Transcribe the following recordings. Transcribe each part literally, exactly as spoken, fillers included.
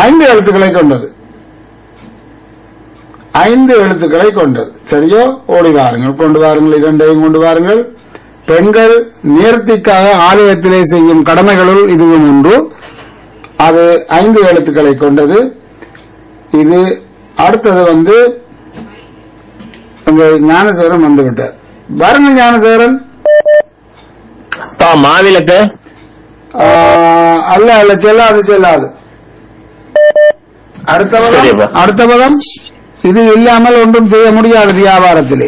ஐந்து எழுத்துக்களை கொண்டது. ஐந்து எழுத்துக்களை கொண்டது. சரியோ? ஓடி வாருங்கள், கொண்டு வாருங்கள், இரண்டையும் கொண்டு வாருங்கள். பெண்கள் நேர்த்திக்காக ஆலயத்திலே செய்யும் கடமைகளுள் இதுவும் ஒன்று. அது ஐந்து எழுத்துக்களை கொண்டது. இது அடுத்தது வந்து ஞானசேகரன் வந்துவிட்டார். வாருங்கள் ஞானசேகரன். மாவிளக்கு அல்ல அல்ல, செல்லாது செல்லாது. அடுத்த பதம், அடுத்த பதம். இது இல்லாமல் ஒன்றும் செய்ய முடியாது வியாபாரத்திலே.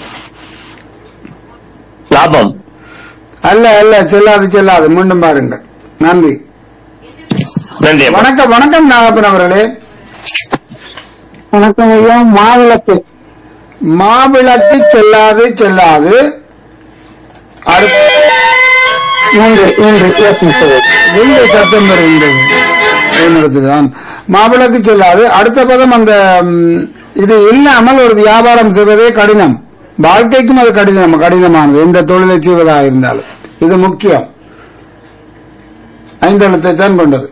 லாபம் அல்ல அல்ல, செல்லாது செல்லாது. மீண்டும் பாருங்கள். நன்றி. நன்றி. வணக்கம் வணக்கம் நாகப்பன் அவர்களே. வணக்கம் ஐயா. மாவிளக்கு. மாவிளக்கு செல்லாது செல்லாது. சத்தம் பெறுகின்றது. மாவிளக்கு செல்லாது. அடுத்த பதம் அந்த இது இல்லாமல் ஒரு வியாபாரம் செய்வதே கடினம். வாழ்க்கைக்கும் அது கடினம் கடினமானது, எந்த தொழிலை செய்வதாக இருந்தாலும். இது முக்கியம். ஐந்து எழுத்தை தான் கொண்டது.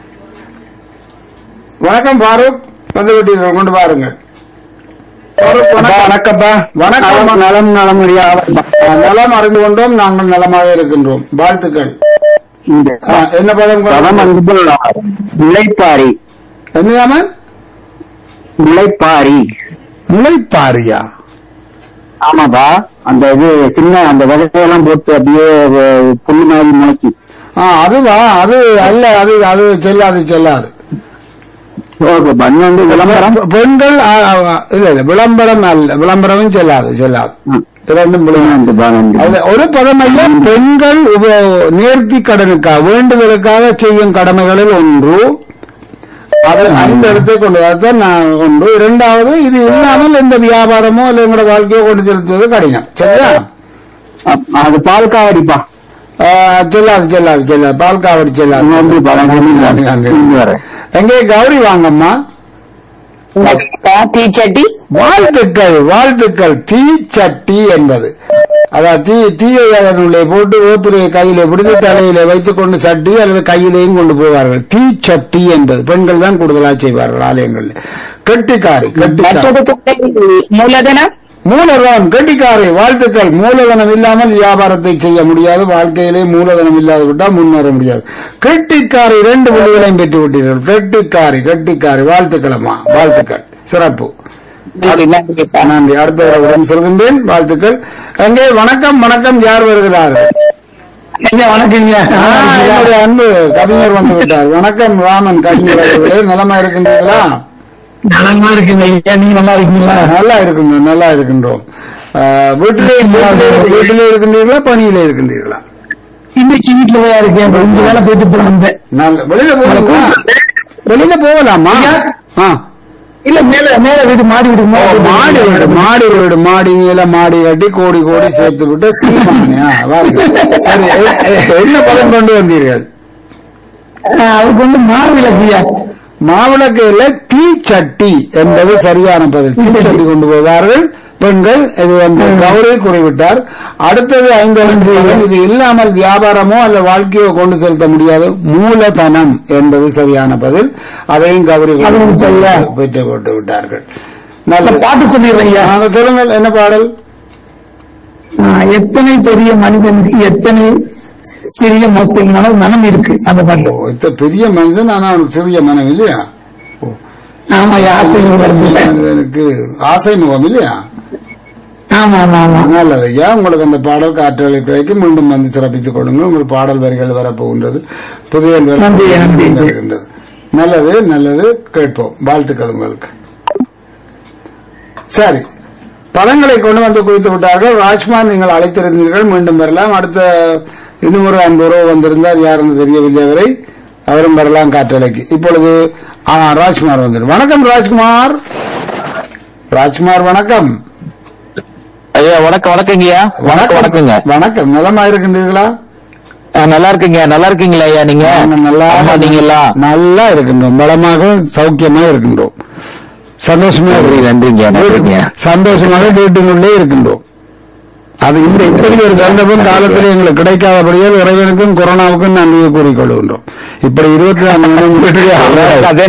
வணக்கம் ஃபாரூக், வந்து விட்டீர்கள், கொண்டு பாருங்கள். வணக்கப்பா. வணக்கம். நலம் நலம் நலம் அறிந்து கொண்டோம், நாங்கள் நலமாக இருக்கின்றோம். வாழ்த்துக்கள். என்ன பதம்? முளைப்பாரி. என்னதாம? முளைப்பாரி. முளைப்பாரியா? ஆமாப்பா. அந்த இது சின்ன அந்த விதையெல்லாம் போட்டு அப்படியே புல்லு மாதிரி முளைக்கும். அதுவா? அது அல்ல, அது அது செல்லாது செல்லாது. வந்து விளம்பரம். பெண்கள் இல்ல இல்ல, விளம்பரம் அல்ல, விளம்பரமும் செல்லாது செல்லாது. இரண்டும் ஒரு பதம் அல்ல. பெண்கள் நேர்த்தி கடனுக்காக வேண்டுதலுக்காக செய்யும் கடமைகளில் ஒன்று. அது ஐந்து இடத்தை கொண்டு அதுதான் நான் ஒன்று. இரண்டாவது, இது இல்லாமல் எந்த வியாபாரமோ இல்ல எங்களோட வாழ்க்கையோ கொண்டு செலுத்துவது கடினம். சரியா? அது பால் காவடிப்பா. செல்லாது செல்லாது செல்லாது. பால் காவடி செல்லாது. எங்கே கௌரி வாங்கம்மா. டீ சட்டி. வாழ்த்துக்கள் வாழ்த்துக்கள். டீ சட்டி என்பது அதாவது தீ தீயை அதனுள்ளே போட்டு வேப்பிலையை கையில பிடித்து தலையில வைத்துக் கொண்டு சட்டி அல்லது கையிலேயும் கொண்டு போவார்கள். தீ சட்டி என்பது பெண்கள் தான் கூடுதலாக செய்வார்கள் ஆலயங்களில். கெட்டிக்காரி. மூலதனம். மூலதனம். கெட்டிக்காரி. வாழ்த்துக்கள். மூலதனம் இல்லாமல் வியாபாரத்தை செய்ய முடியாது. வாழ்க்கையிலே மூலதனம் இல்லாத விட்டால் முன்னேற முடியாது. கெட்டிக்காரி. இரண்டு புள்ளிகளையும் பெற்று விட்டீர்கள். கெட்டிக்காரி கெட்டிக்காரி. வாழ்த்துக்களம்மா, வாழ்த்துக்கள். சிறப்பு. நன்றி. அடுத்தவர்களுடன் சொல்கின்றேன். வாழ்த்துக்கள். அங்கே வணக்கம் வணக்கம். யார் வருகிறார்கள்? வணக்கங்க. என்னுடைய அன்பு கவிஞர் வந்து விட்டார். வணக்கம் ராமன் கவிஞர் அவர்களே. நலமா இருக்கின்றீர்களா? நலமா இருக்குங்க. நீங்க நல்லா இருக்கீங்களா? நல்லா இருக்கின்றோம், நல்லா இருக்கின்றோம். வீட்டிலே வீட்டிலே இருக்கின்றீர்களா, பணியிலே இருக்கின்றீர்களா? இன்னைக்கு வீட்டுலதான் இருக்கேன். கொஞ்ச வேலை போயிட்டு போறாங்க. வெளியில போகலாமா? வெளியில போகலாமா? இல்ல, மேல மேல வீடு மாடி வீடு மாடி வீடு மாடி வீடு மாடி மேல மாடி கட்டி கோடி கோடி சேர்த்து விட்டு என்ன பதம் கொண்டு வந்தீர்கள்? அதுக்கு வந்து மாவிளக்கு. மாவிளக்கு இல்ல, தீ சட்டி என்பது சரியான பதில். தீ சட்டி கொண்டு போவார்கள் பெண்கள். இது வந்து கௌரி குறிவிட்டார். அடுத்தது ஐந்து ஐந்து. இது இல்லாமல் வியாபாரமோ அல்ல வாழ்க்கையோ கொண்டு செலுத்த முடியாது. மூலதனம் என்பது சரியான பதில். அதையும் கௌரி பெற்றுக் கொண்டு விட்டார்கள். நல்ல பாட்டு சொல்லிடுறீங்க. சொல்லுங்கள், என்ன பாடல்? எத்தனை பெரிய மனிதனுக்கு எத்தனை சிறிய மோசமான மனம் இருக்கு அந்த பாட்டு. பெரிய மனிதன் ஆனா அவனுக்கு சிறிய மனம் இல்லையா? ஆமா, ஆசை மனிதனுக்கு ஆசை முகம் இல்லையா? ஆமா ஆமா ஆமா. நல்லது ஐயா. உங்களுக்கு அந்த பாடல் காற்றலை கிடைக்கும். மீண்டும் வந்து சிறப்பித்துக் கொள்ளுங்கள். உங்களுக்கு பாடல் வரிகள் வரப்போகின்றது. புதிய வருகின்றது. நல்லது நல்லது. கேட்போம். வாழ்த்துக்கள் உங்களுக்கு. சரி, படங்களை கொண்டு வந்து குவித்து விட்டார்கள். ராஜ்குமார், நீங்கள் அழைத்திருந்தீர்கள். மீண்டும் வரலாம். அடுத்த இன்னும் ஒரு ஐந்து ரூபா வந்திருந்தார். யாருன்னு தெரியவில்லை அவரை. அவரும் வரலாம் காற்றலைக்கு. இப்பொழுது ராஜ்குமார் வந்துடும். வணக்கம் ராஜ்குமார். ராஜ்குமார் வணக்கம். ஐயா வணக்கம். வணக்கங்கய்யா. வணக்கம் வணக்கங்க. வணக்கம். நலமா இருக்கின்றீர்களா? நல்லா இருக்குங்க. நல்லா இருக்கீங்களா ஐயா? நீங்க நல்லா நீங்களா? நல்லா இருக்கின்றோம். பலமாக சௌக்கியமாக இருக்கின்றோம். சந்தோஷமா நன்றிங்க. சந்தோஷமாக வீட்டினுள்ளே இருக்கின்றோம். அது இந்த இப்படி ஒரு சந்தர்ப்பம் காலத்தில் எங்களுக்கு கிடைக்காதபடியால் இறைவனுக்கும் கொரோனாவுக்கும் நன்றியை கூறிக்கொள்கின்றோம். இப்படி இருபத்தி நான்கு மணி நேரம்